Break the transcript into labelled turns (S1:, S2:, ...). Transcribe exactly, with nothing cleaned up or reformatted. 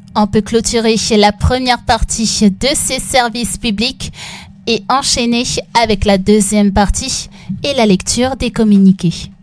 S1: On peut clôturer la première partie de ces services publics et enchaîner avec la deuxième partie et la lecture des communiqués.